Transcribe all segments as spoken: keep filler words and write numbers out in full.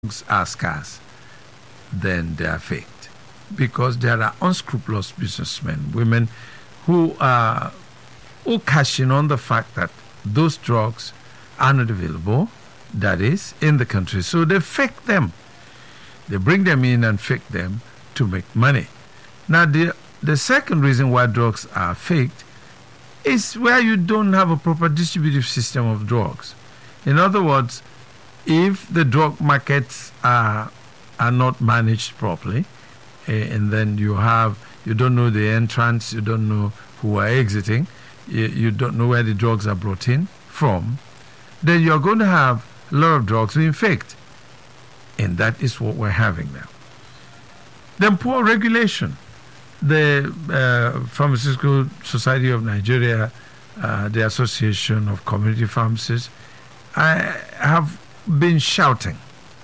drugs are scarce, then they are faked. Because there are unscrupulous businessmen, women who are who cash in on the fact that those drugs are not available, that is, in the country. So they fake them. They bring them in and fake them to make money. Now, the, the second reason why drugs are faked is where you don't have a proper distributive system of drugs. In other words, if the drug markets are, are not managed properly, uh, and then you have, you don't know the entrants, you don't know who are exiting, you, you don't know where the drugs are brought in from, then you're going to have a lot of drugs being faked. And that is what we're having now. Then poor regulation. The uh, Pharmaceutical Society of Nigeria, uh, the Association of Community Pharmacists, I have been shouting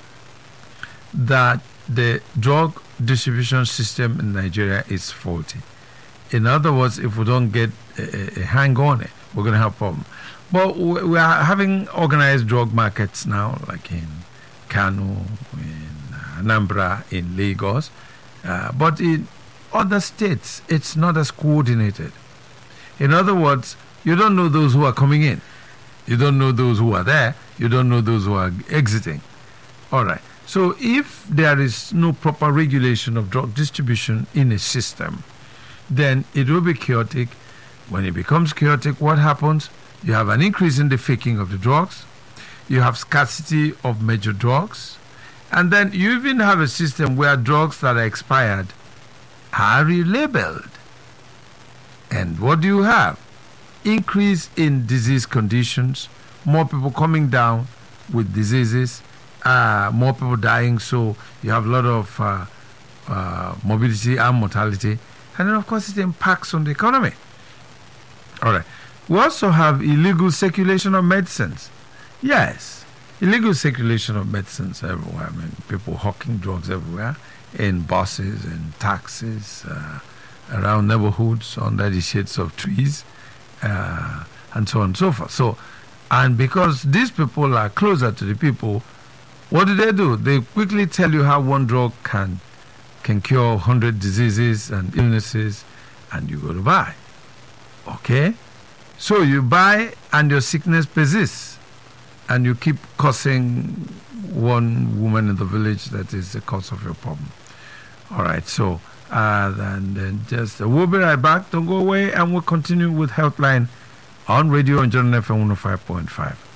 that the drug distribution system in Nigeria is faulty. In other words, if we don't get a, a hang on it, we're going to have a problem. But we are having organized drug markets now, like in Kano, in Anambra, in Lagos. Uh, but in other states, it's not as coordinated. In other words, you don't know those who are coming in. You don't know those who are there. You don't know those who are exiting. All right. So if there is no proper regulation of drug distribution in a system, then it will be chaotic. When it becomes chaotic, what happens? You have an increase in the faking of the drugs. You have scarcity of major drugs. And then you even have a system where drugs that are expired are relabeled. And what do you have? Increase in disease conditions, more people coming down with diseases, uh, more people dying, so you have a lot of uh, uh, morbidity and mortality. And then, of course, it impacts on the economy. All right. We also have illegal circulation of medicines. Yes, illegal circulation of medicines everywhere. I mean, people hawking drugs everywhere, in buses and taxis, uh, around neighborhoods, under the shades of trees, uh, and so on and so forth. So, and because these people are closer to the people, what do they do? They quickly tell you how one drug can can cure one hundred diseases and illnesses, and you go to buy. Okay? So you buy and your sickness persists, and you keep causing one woman in the village that is the cause of your problem. All right, so uh, and then just uh, we'll be right back. Don't go away, and we'll continue with Healthline on radio and Jordan F M one oh five point five.